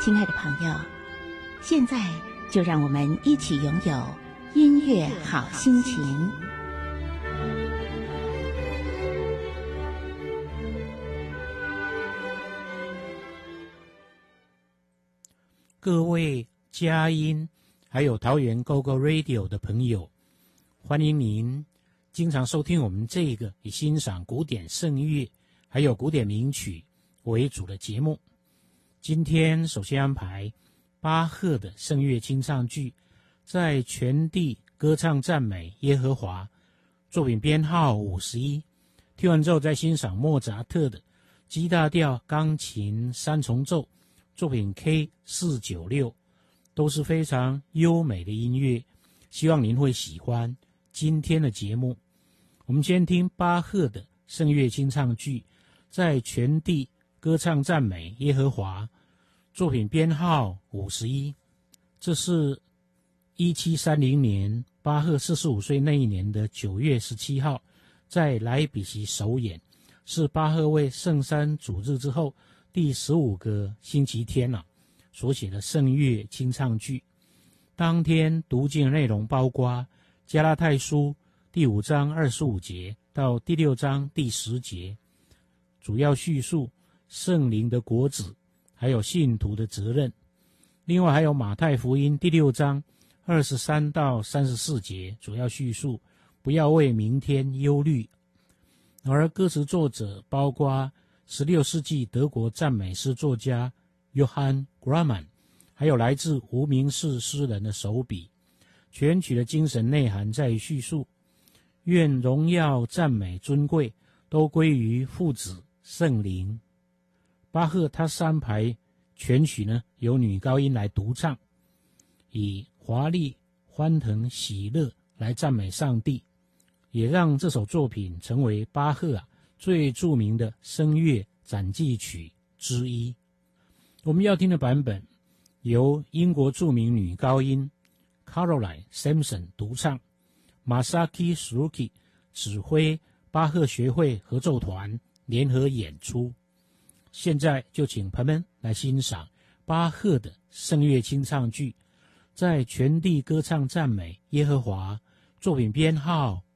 亲爱的朋友，现在就让我们一起拥有音乐好心情。 各位佳音还有桃园 GoGo Radio 的朋友，欢迎您经常收听我们这个以欣赏古典圣乐还有古典名曲为主的节目。今天首先安排巴赫的圣乐清唱剧，在全地歌唱赞美耶和华，作品编号51。听完之后再欣赏莫扎特的 G 大调钢琴三重奏，作品 K496， 都是非常优美的音乐，希望您会喜欢今天的节目。我们先听巴赫的圣乐清唱剧，在全地歌唱赞美耶和华，作品编号51。这是1730年巴赫45岁那一年的9月17号在莱比锡首演，是巴赫为圣三主日之后第15个星期天所写的圣乐清唱剧。当天读经的内容包括加拉太书第5章25节到第6章第10节，主要叙述圣灵的果子还有信徒的责任。另外还有马太福音第6章23到34节，主要叙述不要为明天忧虑。而歌词作者包括16世纪德国赞美诗作家约翰·格拉曼，还有来自无名氏诗人的手笔。全曲的精神内涵在于叙述愿荣耀赞美尊贵都归于父子圣灵。巴赫他3排全曲呢由女高音来独唱，以华丽欢腾喜乐来赞美上帝，也让这首作品成为巴赫最著名的声乐展记曲之一。我们要听的版本由英国著名女高音 Caroline Sampson 独唱， Masaki Suzuki 指挥，巴赫学会合奏团联合演出。现在就请朋友们来欣赏巴赫的圣乐清唱剧，在全地歌唱赞美耶和华，作品编号